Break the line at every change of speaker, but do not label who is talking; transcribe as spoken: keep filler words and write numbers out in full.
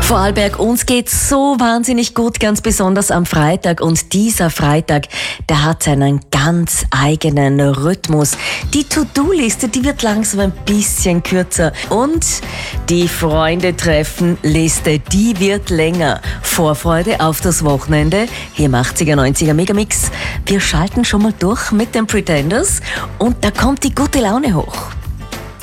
Vorarlberg, uns geht's so wahnsinnig gut, ganz besonders am Freitag. Und dieser Freitag, der hat seinen ganz eigenen Rhythmus. Die To-Do-Liste, die wird langsam ein bisschen kürzer. Und die Freunde-Treffen-Liste, die wird länger. Vorfreude auf das Wochenende. Hier im achtziger, neunziger Megamix. Wir schalten schon mal durch mit den Pretenders. Und da kommt die gute Laune hoch.